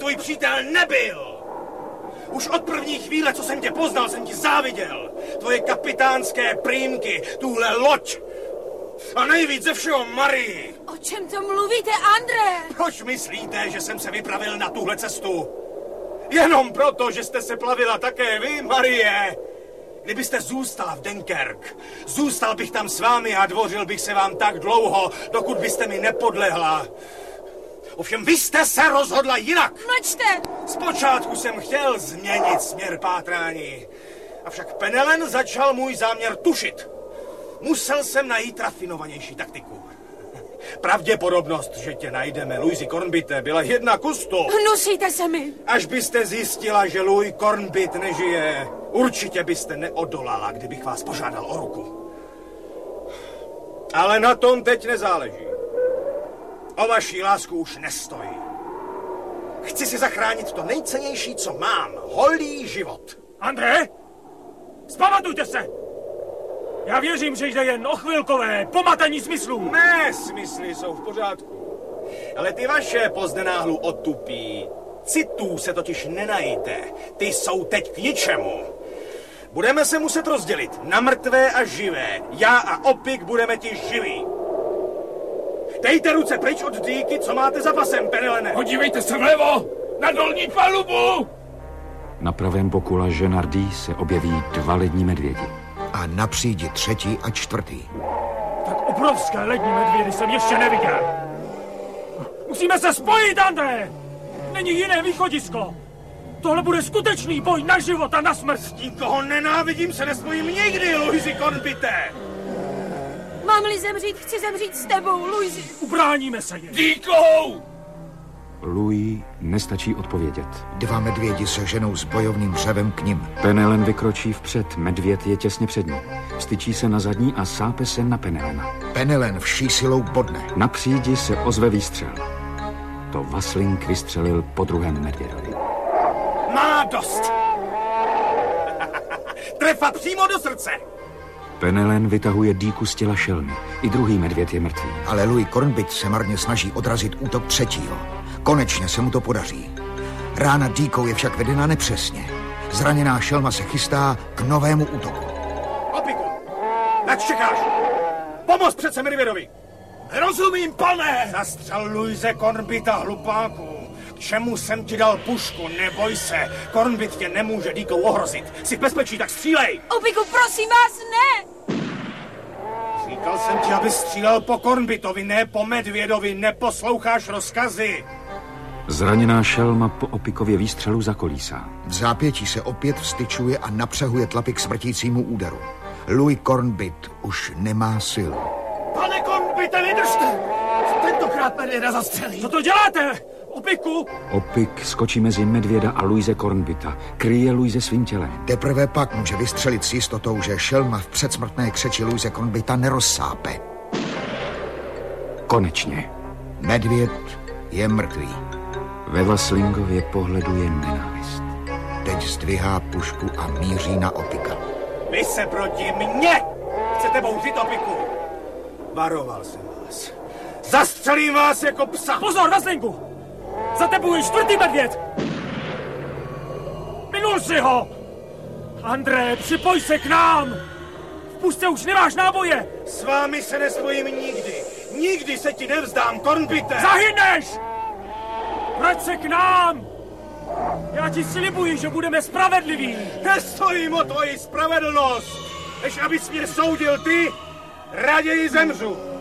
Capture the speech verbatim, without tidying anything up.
tvůj přítel nebyl. Už od první chvíle, co jsem tě poznal, jsem ti záviděl. Tvoje kapitánské prýmky, tuhle loď. A nejvíc ze všeho Marii. O čem to mluvíte, André? Proč myslíte, že jsem se vypravil na tuhle cestu? Jenom proto, že jste se plavila také vy, Marie. Kdybyste zůstala v Dunkerque, zůstal bych tam s vámi a dvořil bych se vám tak dlouho, dokud byste mi nepodlehla. Ovšem vy jste se rozhodla jinak. Mlčte! Zpočátku jsem chtěl změnit směr pátrání. Avšak Penelen začal můj záměr tušit. Musel jsem najít rafinovanější taktiku. Pravděpodobnost, že tě najdeme, Louisi Cornbite, byla jedna ku stu. Hnusíte se mi. Až byste zjistila, že Louis Cornbit nežije, určitě byste neodolala, kdybych vás požádal o ruku. Ale na tom teď nezáleží. O vaší lásku už nestojí. Chci si zachránit to nejcennější, co mám. Holý život. André, zpamatujte se! Já věřím, že jde jen o chvilkové pomatení smyslů. Ne, smysly jsou v pořádku. Ale ty vaše pozdenáhlu otupí. Citů se totiž nenajíte. Ty jsou teď k ničemu. Budeme se muset rozdělit na mrtvé a živé. Já a Opik budeme ti živí. Dejte ruce pryč od dýky, co máte za pasem, Penelene. Podívejte se vlevo, na dolní palubu. Na pravém boku La Genardie se objeví dva lední medvědi. A na přídi třetí a čtvrtý. Tak obrovské lední medvědy jsem ještě neviděl. Musíme se spojit, André! Není jiné východisko. Tohle bude skutečný boj na život a na smrt. Nikoho nenávidím, se nespojím nikdy, Louisi Cornbite. Mám-li zemřít, chci zemřít s tebou, Louisi. Ubráníme se jen. Díkou! Louis nestačí odpovědět. Dva medvědi se ženou s bojovným řevem k nim. Penelen vykročí vpřed, medvěd je těsně před ním. Vstyčí se na zadní a sápe se na Penelena. Penelen vší silou bodne. Na přídi se ozve výstřel. To Vasling vystřelil po druhém medvědovi. Má dost! Trefa přímo do srdce! Penelen vytahuje dýku z těla šelmy. I druhý medvěd je mrtvý. Ale Louis Cornbit se marně snaží odrazit útok třetího. Konečně se mu to podaří. Rána dýkou je však vedena nepřesně. Zraněná šelma se chystá k novému útoku. Opiku, nač čekáš? Pomoz přece medvědovi! Rozumím, pane! Zastřel Louise Cornbita, hlupáku. K čemu jsem ti dal pušku? Neboj se, Cornbit tě nemůže dýkou ohrozit. Jsi v bezpečí, tak střílej! Opiku, prosím vás, ne! Říkal jsem ti, aby střílel po Cornbitovi, ne po medvědovi. Neposloucháš rozkazy. Zraněná šelma po Opikově výstřelu zakolísá. V zápětí se opět vstyčuje a napřehuje tlapy k smrtícímu úderu. Louis Cornbit už nemá sil. Pane Cornbite, vydržte! Tentokrát medvěda zastřelí. Co to děláte? Opiku! Opik skočí mezi medvěda a Louise Cornbita. Kryje Louise svým tělem. Teprve pak může vystřelit s jistotou, že šelma v předsmrtné křeči Louise Cornbita nerozsápe. Konečně. Medvěd je mrtvý. Ve Vaslingově pohledu je nenávist. Teď zdvihá pušku a míří na Opika. Vy se proti mně chcete bouřit, Opiku. Varoval jsem vás. Zastřelím vás jako psa. Pozor, Vaslingu! Za tebou je čtvrtý medvěd! Minul si ho! André, připoj se k nám! V pušce už nemáš náboje! S vámi se nespojím nikdy. Nikdy se ti nevzdám, Cornbite! Zahyneš! Vrať se k nám! Já ti slibuji, že budeme spravedliví! Nestojím o tvoji spravedlnost! Než abys mě soudil ty, raději zemřu!